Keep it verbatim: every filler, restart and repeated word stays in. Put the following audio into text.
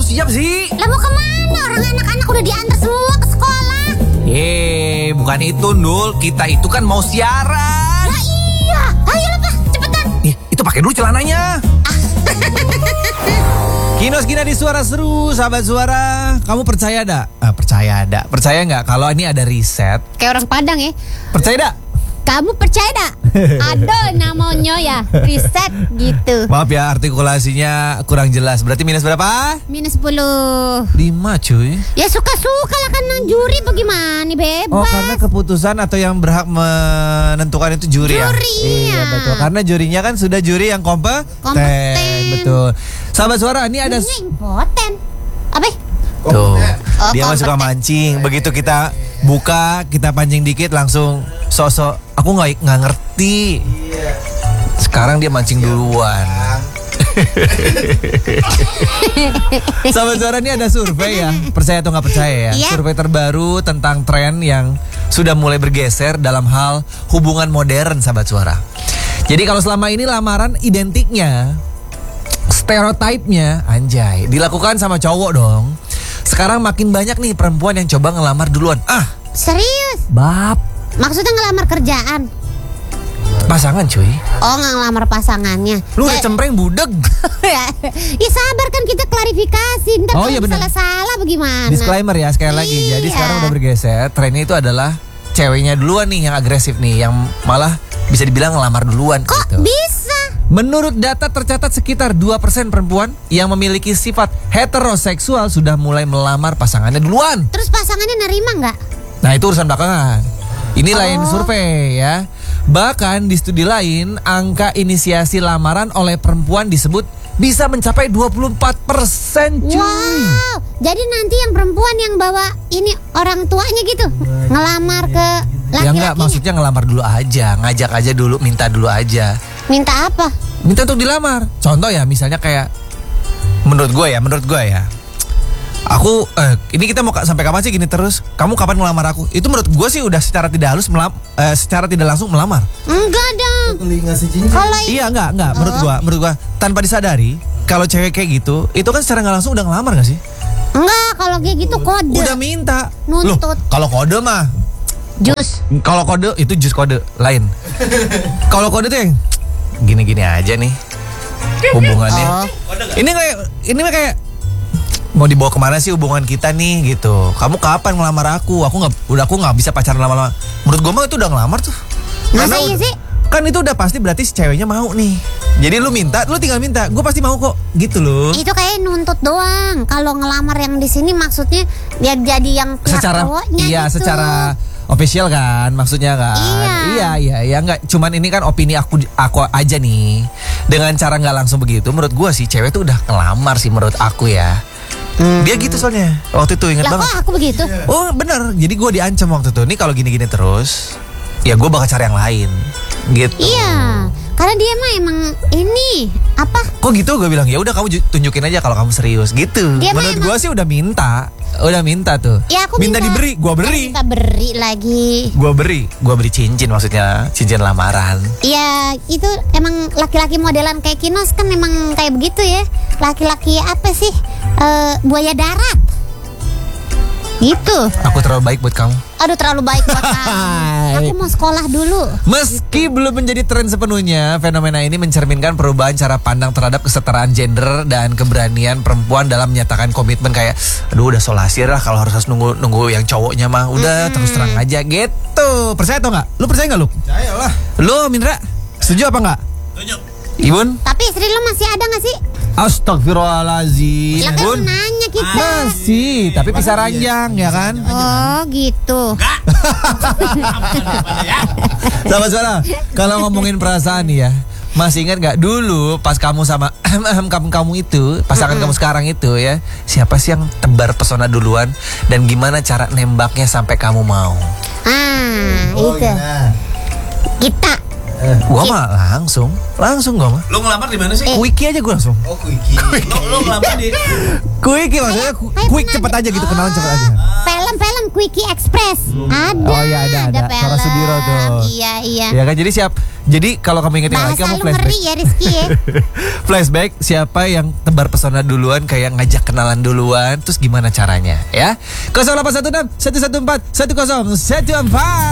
siap sih? Lah mau kemana? Orang anak-anak udah diantar semua ke sekolah. Eh, bukan itu Nul. Kita itu kan mau siaran. Lah iya. Ayo lepas, cepetan. Eh, itu pakai dulu celananya. Kinos Gina di Suara Seru, sahabat suara. Kamu percaya dak? Ah, percaya dak? Percaya nggak kalau ini ada riset? Kayak orang Padang ya. Percaya dak? Kamu percaya dak? Ada namanya ya, riset gitu. Maaf ya, artikulasinya kurang jelas. Berarti minus berapa? Minus sepuluh. lima cuy. Ya suka-suka lah kan juri bagaimana, bebas. Oh, karena keputusan atau yang berhak menentukan itu juri, ya? Juri, Iya, ya. betul. Karena jurinya kan sudah juri yang kompeten. Kompeten. Betul. Sahabat suara, ini ada... Jurinya impoten. Apa? Tuh, Oh, dia mah suka kompeten. mancing. Begitu kita buka, kita pancing dikit langsung sosok. Aku nggak nggak ngerti. Sekarang dia mancing duluan. Sahabat suara, ini ada survei ya. Percaya atau nggak percaya ya? Iya. Survei terbaru tentang tren yang sudah mulai bergeser dalam hal hubungan modern, sahabat suara. Jadi kalau selama ini lamaran identiknya, stereotipnya, anjay, dilakukan sama cowok dong. Sekarang makin banyak nih perempuan yang coba ngelamar duluan. Ah, Serius? bab Maksudnya ngelamar kerjaan? pasangan cuy. Oh, nggak ngelamar pasangannya. Lu udah Ya- cempreng budeg. Ya sabar kan kita klarifikasi. Ntar Oh, kalau iya benar. salah-salah bagaimana? Disclaimer ya sekali lagi. Jadi Iya. sekarang udah bergeser. Trennya itu adalah ceweknya duluan nih yang agresif nih, yang malah bisa dibilang ngelamar duluan. Kok gitu. bisa? Menurut data tercatat sekitar dua persen perempuan yang memiliki sifat heteroseksual sudah mulai melamar pasangannya duluan. Terus pasangannya nerima nggak? Nah, itu urusan belakangan. Ini lain Oh. survei ya. Bahkan di studi lain, angka inisiasi lamaran oleh perempuan disebut bisa mencapai dua puluh empat persen cuy. Wow. Jadi nanti yang perempuan yang bawa ini orang tuanya gitu ngelamar ke Ya enggak, laki-lakinya. maksudnya ngelamar dulu aja, ngajak aja dulu, minta dulu aja. Minta apa? Minta untuk dilamar. Contoh ya, misalnya kayak menurut gue ya, menurut gue ya. Aku eh, ini kita mau ka- sampai kapan sih gini terus? Kamu kapan ngelamar aku? Itu menurut gue sih udah secara tidak halus melam, eh, secara tidak langsung melamar. Enggak dong. ngasih cincin. Kalau Iya, enggak, enggak. Menurut Oh. gua, menurut gua tanpa disadari, kalau cewek kayak gitu, itu kan secara nggak langsung udah ngelamar gak sih? enggak, kalau kayak gitu kode. Udah minta. Nuntut. Loh, kalau kode mah, Jus. kalau kode itu jus kode lain. Kalau kode tuh yang gini-gini aja nih hubungannya. Oh. Ini kayak, ini mah kayak mau dibawa kemana sih hubungan kita nih gitu. Kamu kapan ngelamar aku? Aku nggak, udah aku nggak bisa pacaran lama-lama. Menurut gua mah itu udah ngelamar tuh. Masa Karena iya udah- sih? Kan itu udah pasti berarti si ceweknya mau nih. Jadi lu minta, lu tinggal minta. Gue pasti mau kok, gitu loh. Itu kayak nuntut doang. Kalau ngelamar yang di sini maksudnya biar jadi yang pihak Secara, cowoknya iya, gitu. secara official kan, maksudnya kan. Iya. iya, iya, iya, nggak. Cuman ini kan opini aku, aku aja nih. Dengan cara nggak langsung begitu, menurut gue sih cewek tuh udah ngelamar sih menurut aku ya. Dia gitu soalnya. Waktu itu inget Lah banget. kok aku begitu? Oh bener, jadi gue diancam waktu itu. Nih kalau gini-gini terus, ya gue bakal cari yang lain. Gitu. Iya, karena dia mah emang ini apa? Kok gitu gue bilang ya udah kamu ju- tunjukin aja kalau kamu serius gitu. Dia mah Menurut emang- gue sih udah minta, udah minta tuh. Ya aku minta, minta- diberi, gue beri, Kita beri lagi. gue beri, gue beri cincin maksudnya cincin lamaran. Ya itu emang laki-laki modelan kayak Kinos kan emang kayak begitu ya. Laki-laki apa sih? Eh, buaya darat. Gitu. Aku terlalu baik buat kamu. Aduh terlalu baik buat kamu. Aku mau sekolah dulu. Meski belum menjadi tren sepenuhnya, fenomena ini mencerminkan perubahan cara pandang terhadap kesetaraan gender dan keberanian perempuan dalam menyatakan komitmen kayak, aduh udah solasir lah kalau harus harus nunggu nunggu yang cowoknya mah, udah terus terang aja gitu. Percaya atau nggak? Lu percaya nggak lu? Percaya lah. Lu Mindra, setuju apa nggak? Setuju. Ibun? Tapi istri lo masih ada gak sih? Astagfirullahaladzim. Lah kan Bun. nanya kita. Masih, tapi pisah ranjang ya kan? Oh gitu. Sahabat suara, kalau ngomongin perasaan nih ya, masih ingat gak dulu pas kamu sama kamu kamu itu, pasangan kamu sekarang itu ya, siapa sih yang tebar pesona duluan dan gimana cara nembaknya sampai kamu mau? Ah Oh, itu. iya. Kita. Gua mah langsung, langsung gua mah. Lo ngelamar di mana sih? Quickie aja gua langsung. Oh, Quickie. Lo lo ngelamar di Quickie maksudnya ku- Kayak quick pernah cepet ada- aja gitu, kenalan cepet aja. Film-film Quickie Express. Ada. Oh, iya, ada, ada. film. Tora Sudiro tuh. Iya, iya. Ya kan, jadi siap. Jadi kalau kamu ingetin lagi, Bahasa kamu lu flashback. ngeri ya Rizky ya. Flashback siapa yang tebar pesona duluan, kayak ngajak kenalan duluan, terus gimana caranya ya? nol delapan satu enam satu satu empat satu nol satu empat